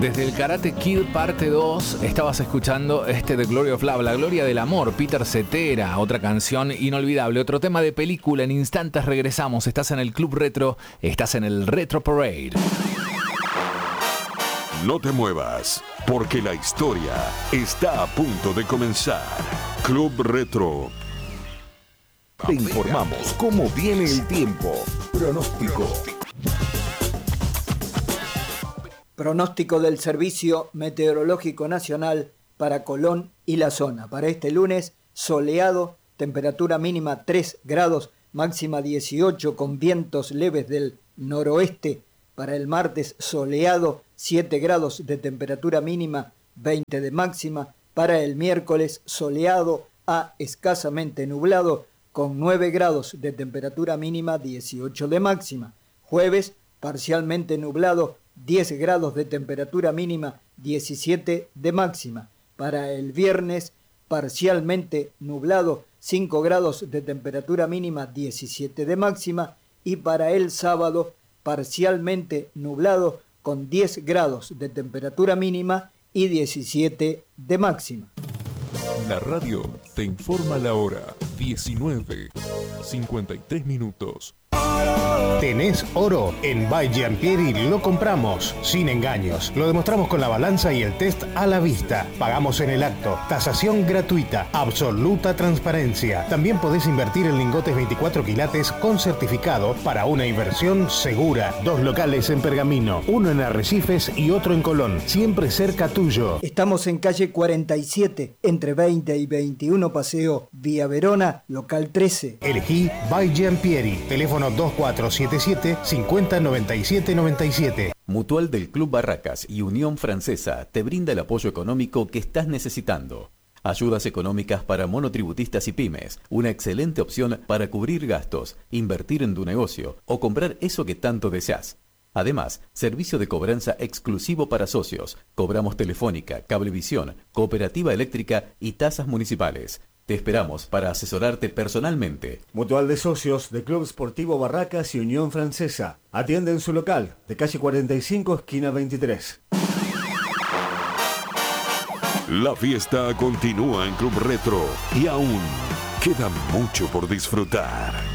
Desde el Karate Kid parte 2 estabas escuchando The Glory of Love, la gloria del amor, Peter Cetera, otra canción inolvidable, otro tema de película. En instantes regresamos, estás en el Club Retro, estás en el Retro Parade. No te muevas, porque la historia está a punto de comenzar. Club Retro. Te informamos cómo viene el tiempo. Pronóstico del Servicio Meteorológico Nacional para Colón y la zona. Para este lunes, soleado, temperatura mínima 3 grados, máxima 18 con vientos leves del noroeste. Para el martes, soleado, 7 grados de temperatura mínima, 20 de máxima. Para el miércoles, soleado a escasamente nublado, con 9 grados de temperatura mínima, 18 de máxima. Jueves, parcialmente nublado, 10 grados de temperatura mínima, 17 de máxima. Para el viernes, parcialmente nublado, 5 grados de temperatura mínima, 17 de máxima. Y para el sábado, parcialmente nublado, con 10 grados de temperatura mínima y 17 de máxima. La radio te informa la hora, 19:53. ¿Tenés oro? En By Giampieri lo compramos, sin engaños. Lo demostramos con la balanza y el test a la vista. Pagamos en el acto. Tasación gratuita. Absoluta transparencia. También podés invertir en lingotes 24 quilates con certificado para una inversión segura. 2 locales en Pergamino, uno en Arrecifes y otro en Colón. Siempre cerca tuyo. Estamos en calle 47, entre 20 y 21 Paseo Vía Verona, local 13. Elegí By Giampieri. Teléfono 2477-509797. Mutual del Club Barracas y Unión Francesa te brinda el apoyo económico que estás necesitando. Ayudas económicas para monotributistas y pymes, una excelente opción para cubrir gastos, invertir en tu negocio o comprar eso que tanto deseas. Además, servicio de cobranza exclusivo para socios. Cobramos telefónica, cablevisión, cooperativa eléctrica y tasas municipales. Te esperamos para asesorarte personalmente. Mutual de Socios de Club Sportivo Barracas y Unión Francesa. Atiende en su local, de calle 45, esquina 23. La fiesta continúa en Club Retro y aún queda mucho por disfrutar.